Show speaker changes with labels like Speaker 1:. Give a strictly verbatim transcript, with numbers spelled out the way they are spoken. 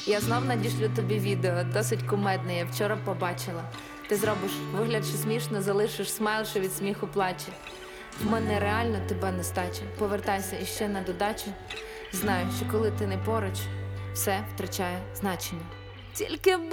Speaker 1: Я знов надішлю тобі відео, досить кумедне, я вчора побачила. Ти зробиш вигляд, що смішно, залишиш смайл, що від сміху плаче. В мене реально тебе нестача. Повертайся іще на додачу. Знаю, що коли ти не поруч, все втрачає значення. Тільки